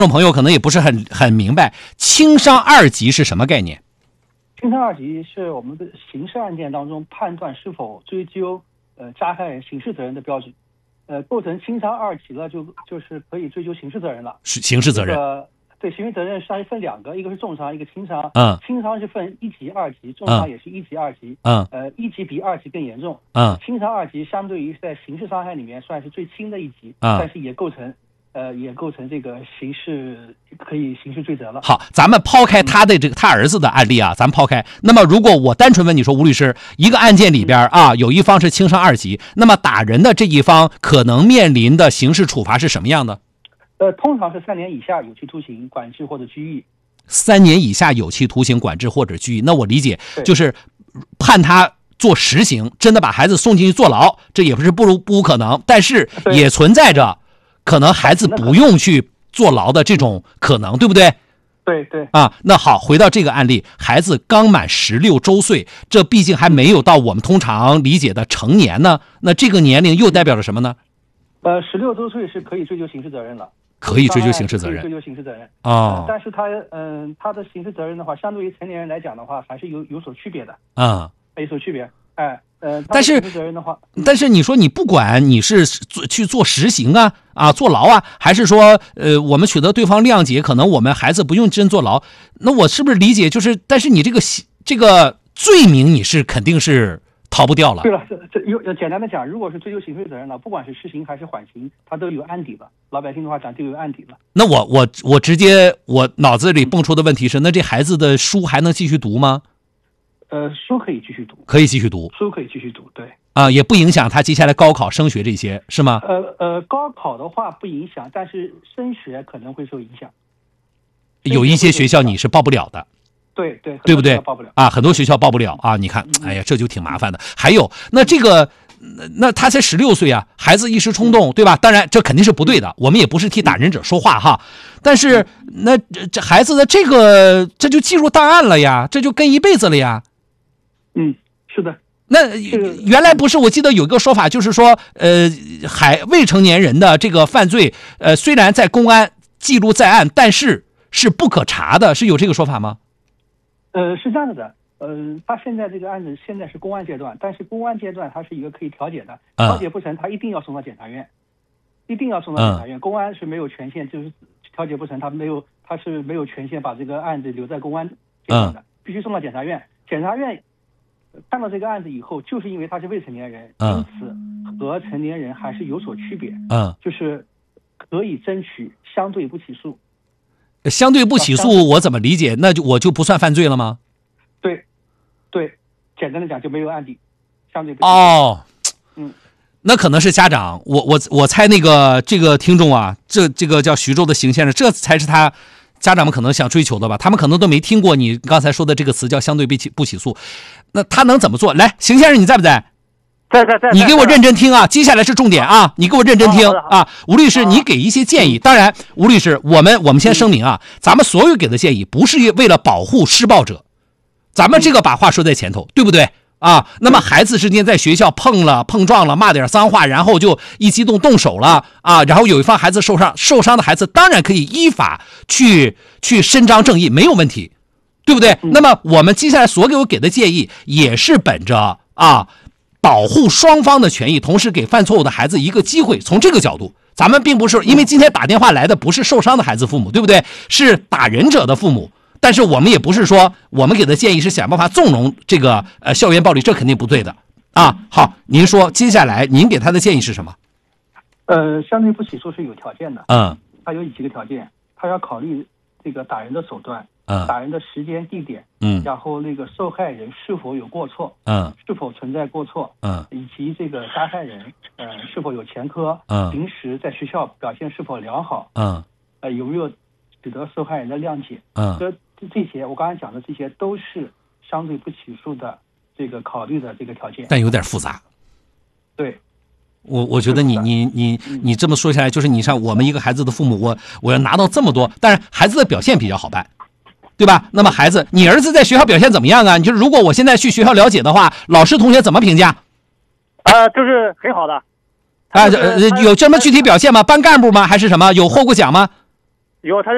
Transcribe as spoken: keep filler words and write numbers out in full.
众朋友可能也不是很很明白，轻伤二级是什么概念？ 轻伤二级是我们的刑事案件当中判断是否追究呃加害人刑事责任的标准。呃，构成轻伤二级了，就就是可以追究刑事责任了。 是刑事责任。 呃，对，刑事责任实际上分两个，一个是重伤，一个轻伤。 嗯。 轻伤是分一级、二级，重伤也是一级、二级。 嗯。 呃，一级比二级更严重。 嗯。 轻伤二级相对于在刑事伤害里面算是最轻的一级， 嗯， 但是也构成。呃，也构成这个刑事可以刑事追责了。 好，咱们抛开他的这个他儿子的案例啊，咱们抛开。那么，如果我单纯问你说，吴律师，一个案件里边啊，有一方是轻伤二级，那么打人的这一方可能面临的刑事处罚是什么样的？ 呃，通常是三年以下有期徒刑、管制或者拘役。 三年以下有期徒刑、管制或者拘役，那我理解就是判他做实刑，真的把孩子送进去坐牢，这也不是不如不无可能，但是也存在着。可能孩子不用去坐牢的这种可能，对不对？ 对对啊，那好，回到这个案例，孩子刚满十六周岁，这毕竟还没有到我们通常理解的成年呢。那这个年龄又代表着什么呢？ 呃，十六周岁是可以追究刑事责任了， 可以追究刑事责任， 追究刑事责任啊、哦呃。但是他嗯、呃，他的刑事责任的话，相对于成年人来讲的话，还是有有所区别的啊、 嗯，有所区别，哎。呃， 但是责任的话， 但是你说你不管你是做去做实刑啊啊坐牢啊，还是说呃我们取得对方谅解，可能我们孩子不用真坐牢，那我是不是理解就是，但是你这个这个罪名你是肯定是逃不掉了。 对了，这这有简单的讲，如果是追究刑事责任了，不管是实刑还是缓刑，他都有案底了。老百姓的话讲，就有案底了。 那我我我直接我脑子里蹦出的问题是，那这孩子的书还能继续读吗？ 呃，书可以继续读， 可以继续读， 书可以继续读，对啊，也不影响他接下来高考升学这些，是吗？ 呃呃，高考的话不影响，但是升学可能会受影响。 有一些学校你是报不了的， 对对， 对不对？ 报不了啊，很多学校报不了啊。你看，哎呀，这就挺麻烦的。还有，那这个，那他才十六岁啊，孩子一时冲动，对吧？当然，这肯定是不对的，我们也不是替打人者说话哈。但是，那这这孩子的这个，这就记入档案了呀，这就跟一辈子了呀。 嗯，是的。 那原来不是，我记得有一个说法，就是说，呃，还未成年人的这个犯罪，呃，虽然在公安记录在案，但是是不可查的，是有这个说法吗？ 呃，是这样子的，呃，他现在这个案子现在是公安阶段，但是公安阶段它是一个可以调解的，调解不成，他一定要送到检察院，一定要送到检察院。公安是没有权限，就是调解不成，他没有，他是没有权限把这个案子留在公安阶段的，必须送到检察院。检察院看到这个案子以后，就是因为他是未成年人， 嗯、 因此和成年人还是有所区别。 嗯， 就是可以争取相对不起诉。 相对不起诉，我怎么理解？那就我就不算犯罪了吗？ 对，对，简单的讲就没有案底，相对不起诉。 哦， 嗯， 那可能是家长，我我我猜那个这个听众啊，这这个叫徐州的邢先生，这才是他。家长们可能想追求的吧，他们可能都没听过你刚才说的这个词叫相对不起不起诉，那他能怎么做？来，邢先生你在不在？ 在在在。 你给我认真听啊，接下来是重点啊，你给我认真听啊。吴律师，你给一些建议。当然，吴律师，我们我们先声明啊，咱们所有给的建议不是为了保护施暴者，咱们这个把话说在前头，对不对？啊，那么孩子之间在学校碰了碰撞了，骂点脏话，然后就一激动动手了啊，然后有一方孩子受伤，受伤的孩子当然可以依法去去伸张正义，没有问题，对不对？那么我们接下来所给我给的建议也是本着啊保护双方的权益，同时给犯错误的孩子一个机会，从这个角度，咱们并不是因为今天打电话来的不是受伤的孩子父母，对不对？是打人者的父母。但是我们也不是说我们给的建议是想办法纵容这个呃校园暴力，这肯定不对的啊。好，您说接下来您给他的建议是什么？ 呃，相对不起诉是有条件的， 嗯， 他有几个条件，他要考虑这个打人的手段， 嗯， 打人的时间地点， 嗯， 然后那个受害人是否有过错， 嗯， 是否存在过错， 嗯， 以及这个加害人呃是否有前科， 嗯， 平时在学校表现是否良好， 嗯， 呃有没有取得受害人的谅解， 嗯， 这这些我刚才讲的这些都是相对不起诉的这个考虑的这个条件， 但有点复杂。 对， 我我觉得你你你你这么说下来，就是你像我们一个孩子的父母，我我要拿到这么多，但是孩子的表现比较好办，对吧？那么孩子，你儿子在学校表现怎么样啊？你就是如果我现在去学校了解的话，老师同学怎么评价？ 呃，就是很好的。 啊，呃，有什么具体表现吗？班干部吗？还是什么？有获过奖吗？ 有，他是。